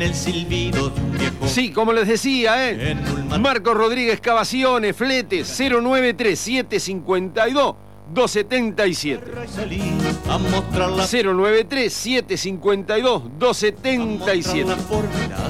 El silbido de un viejo. Sí, como les decía, Marcos Rodríguez Cavaciones, flete 093-752-277. 093-752-277.